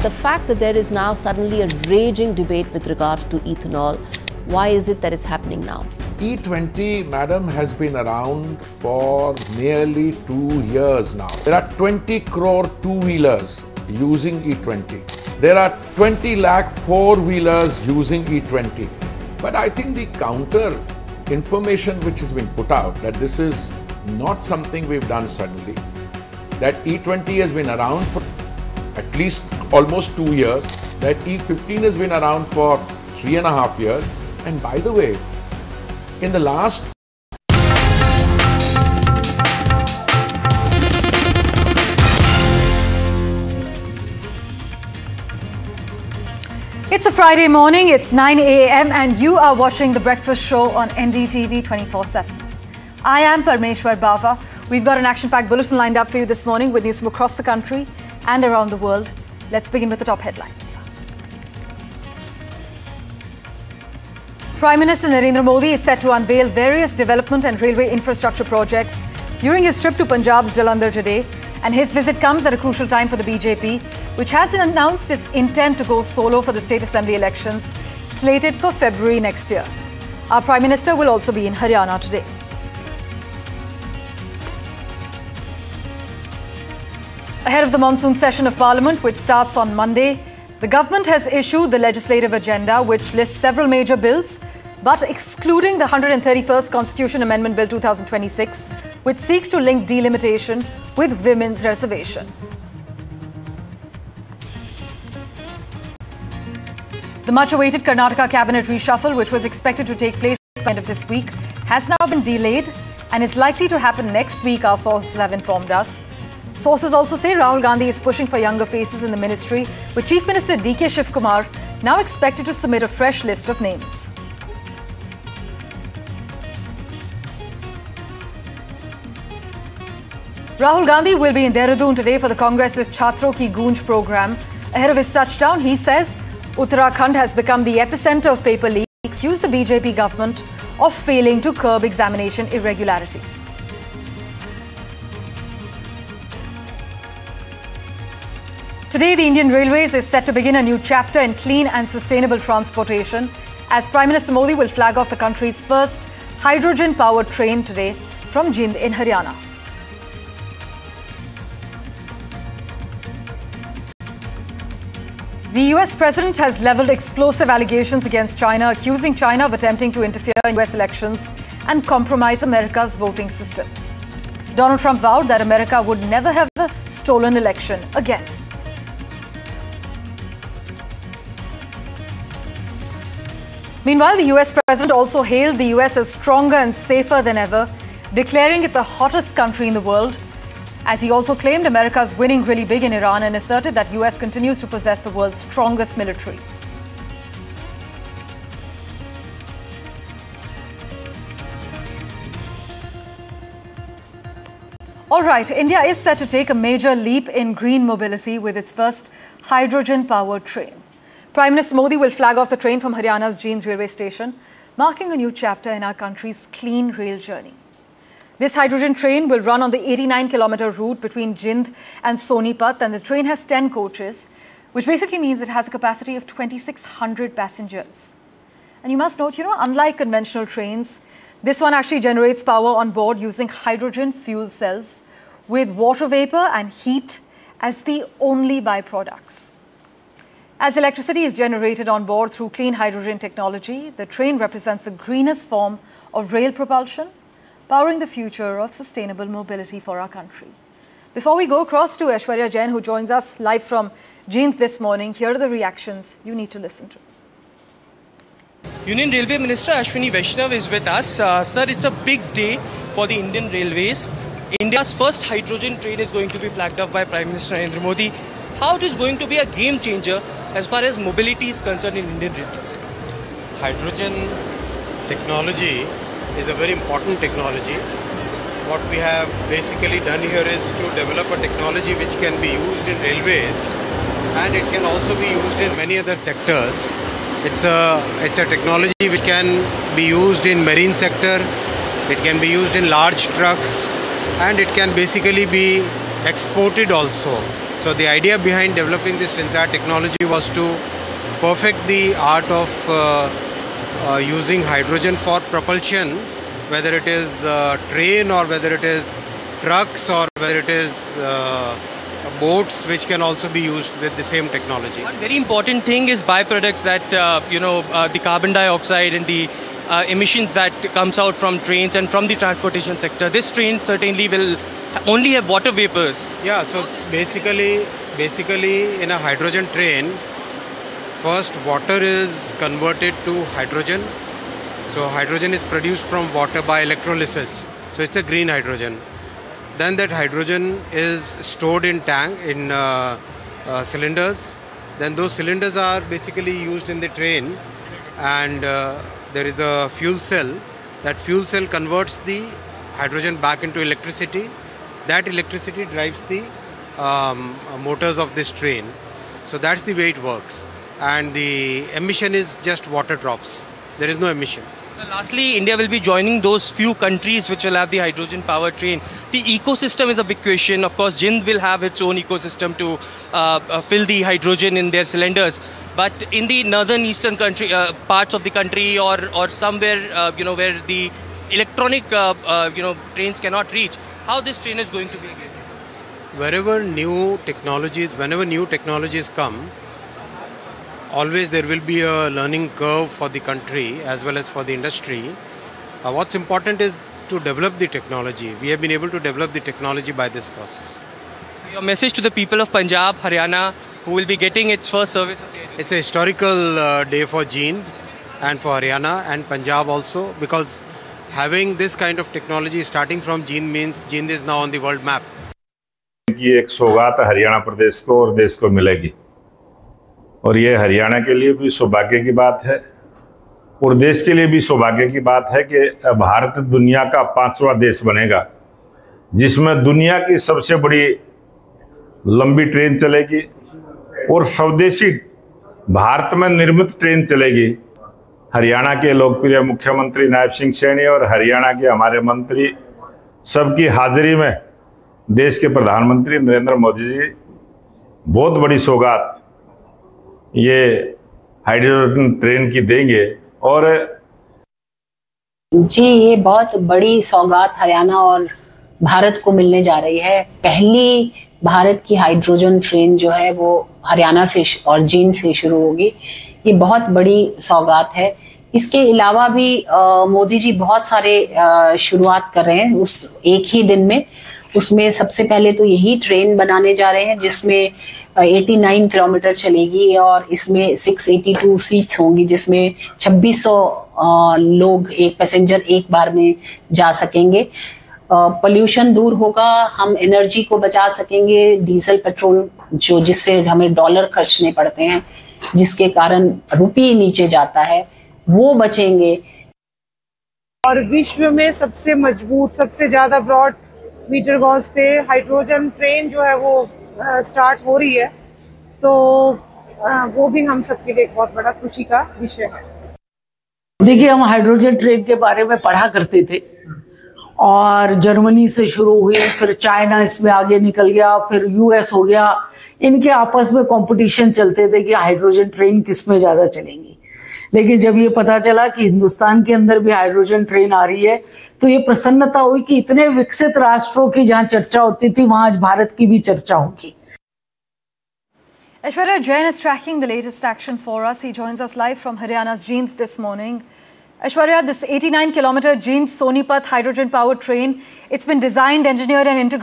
the fact that there is now suddenly a raging debate with regard to ethanol, why is it that it's happening now? E20, madam, has been around for nearly 2 years now. There are 20 crore two-wheelers using E20. There are 20 lakh four-wheelers using E20. But I think the counter information which has been put out, that this is not something we've done suddenly, that E20 has been around for at least almost 2 years, that E15 has been around for 3.5 years. And by the way, in the last It's a Friday morning, it's 9 a.m. and you are watching The Breakfast Show on NDTV 24/7. I am Parmeshwar Bava. We've got an action-packed bulletin lined up for you this morning with news from across the country and around the world. Let's begin with the top headlines. Prime Minister Narendra Modi is set to unveil various development and railway infrastructure projects during his trip to Punjab's Jalandhar today. And his visit comes at a crucial time for the BJP, which has announced its intent to go solo for the State Assembly elections, slated for February next year. Our Prime Minister will also be in Haryana today. Ahead of the monsoon session of Parliament, which starts on Monday, the government has issued the legislative agenda, which lists several major bills, but excluding the 131st Constitution Amendment Bill 2026, which seeks to link delimitation with women's reservation. The much-awaited Karnataka cabinet reshuffle, which was expected to take place by the end of this week, has now been delayed and is likely to happen next week, our sources have informed us. Sources also say Rahul Gandhi is pushing for younger faces in the ministry, with Chief Minister D.K. Shivkumar now expected to submit a fresh list of names. Rahul Gandhi will be in Dehradun today for the Congress's Chhatron Ki Goonj program. Ahead of his touchdown, he says Uttarakhand has become the epicenter of paper leaks, accused the BJP government of failing to curb examination irregularities. Today, the Indian Railways is set to begin a new chapter in clean and sustainable transportation, as Prime Minister Modi will flag off the country's first hydrogen-powered train today from Jind in Haryana. The US president has leveled explosive allegations against China, accusing China of attempting to interfere in US elections and compromise America's voting systems. Donald Trump vowed that America would never have a stolen election again. Meanwhile, the US president also hailed the US as stronger and safer than ever, declaring it the hottest country in the world, as he also claimed America's winning really big in Iran and asserted that US continues to possess the world's strongest military. All right, India is set to take a major leap in green mobility with its first hydrogen-powered train. Prime Minister Modi will flag off the train from Haryana's Jind railway station, marking a new chapter in our country's clean rail journey. This hydrogen train will run on the 89-kilometer route between Jind and Sonipat, and the train has 10 coaches, which basically means it has a capacity of 2,600 passengers. And you must note, unlike conventional trains, this one actually generates power on board using hydrogen fuel cells with water vapor and heat as the only byproducts. As electricity is generated on board through clean hydrogen technology, the train represents the greenest form of rail propulsion, powering the future of sustainable mobility for our country. Before we go across to Aishwarya Jain, who joins us live from Jind this morning, here are the reactions you need to listen to. Union Railway Minister Ashwini Vaishnav is with us. Sir, it's a big day for the Indian Railways. India's first hydrogen train is going to be flagged off by Prime Minister Narendra Modi. How it is going to be a game changer as far as mobility is concerned in Indian Railways? Hydrogen technology is a very important technology. What we have basically done here is to develop a technology which can be used in railways, and it can also be used in many other sectors. It's a technology which can be used in marine sector, it can be used in large trucks, and it can basically be exported also. So the idea behind developing this entire technology was to perfect the art of using hydrogen for propulsion, whether it is train or whether it is trucks or whether it is boats, which can also be used with the same technology. One very important thing is byproducts that the carbon dioxide and the emissions that comes out from trains and from the transportation sector. This train certainly will only have water vapors. Yeah, so basically in a hydrogen train, first water is converted to hydrogen. So hydrogen is produced from water by electrolysis. So it's a green hydrogen. Then that hydrogen is stored in cylinders. Then those cylinders are basically used in the train, and there is a fuel cell. That fuel cell converts the hydrogen back into electricity. That electricity drives the motors of this train. So that's the way it works. And the emission is just water drops. There is no emission. So lastly, India will be joining those few countries which will have the hydrogen power train. The ecosystem is a big question. Of course, Jind will have its own ecosystem to fill the hydrogen in their cylinders. But in the northern eastern country, parts of the country, or somewhere where the electronic trains cannot reach, how this train is going to be again? Whenever new technologies come, always there will be a learning curve for the country as well as for the industry. What's important is to develop the technology. We have been able to develop the technology by this process. Your message to the people of Punjab, Haryana, who will be getting its first service? It's a historical day for Jind and for Haryana and Punjab also, because having this kind of technology starting from Jind means Jind is now on the world map. ये एक सौगात हरियाणा प्रदेश को और देश को मिलेगी, और ये हरियाणा के लिए भी सौभाग्य की बात है और देश के लिए भी सौभाग्य की बात है कि भारत दुनिया का 5वां देश बनेगा जिसमें दुनिया की सबसे बड़ी लंबी ट्रेन चलेगी और स्वदेशी भारत में निर्मित ट्रेन चलेगी। हरियाणा के लोकप्रिय मुख्यमंत्री नायब सिंह सैनी और हरियाणा के हमारे मंत्री सबकी हाजिरी में देश के प्रधानमंत्री नरेंद्र मोदी जी बहुत बड़ी सौगात ये हाइड्रोजन ट्रेन की देंगे। और जी, ये बहुत बड़ी सौगात हरियाणा और भारत को मिलने जा रही है। पहली भारत की हाइड्रोजन ट्रेन जो है वो हरियाणा से और जींद से शुरू होगी। ये बहुत बड़ी सौगात है। इसके अलावा भी मोदी जी बहुत सारे शुरुआत कर रहे हैं उस एक ही दिन में। उसमें सबसे पहले तो यही ट्रेन बनाने जा रहे हैं जिसमें 89 किलोमीटर चलेगी और इसमें 682 सीट्स होंगी, जिसमें 2600 लोग, एक पैसेंजर एक बार में जा सकेंगे। पोल्यूशन दूर होगा, हम एनर्जी को बचा सकेंगे। डीजल पेट्रोल जिससे हमें डॉलर खर्चने पड़ते हैं, जिसके कारण रुपये नीचे जाता है, वो बचेंगे। और विश्व में सबसे मजबूत, सबसे ज्यादा ब्रॉड मीटर गॉज पे हाइड्रोजन ट्रेन जो है वो स्टार्ट हो रही है, तो वो भी हम सबके लिए एक बहुत बड़ा खुशी का विषय है। देखिए, हम हाइड्रोजन ट्रेन के बारे में पढ़ा करते थे और जर्मनी से शुरू हुई, फिर चाइना इसमें आगे निकल गया, फिर यूएस हो गया। इनके आपस में कंपटीशन चलते थे कि हाइड्रोजन ट्रेन किस में ज़्यादा चलेंगी। लेकिन जब ये पता चला कि हिंदुस्तान के अंदर भी हाइड्रोजन ट्रेन आ रही है तो ये प्रसन्नता हुई कि इतने विकसित राष्ट्रों की जहां चर्चा होती थी वहां आज भारत की भी चर्चा होगी। Aishwarya Jain is tracking the latest action for us. He joins us live from Haryana's Jind this morning. Aishwarya, this 89-kilometer Jind Sonipat hydrogen powered train, it's been designed, engineered and integrated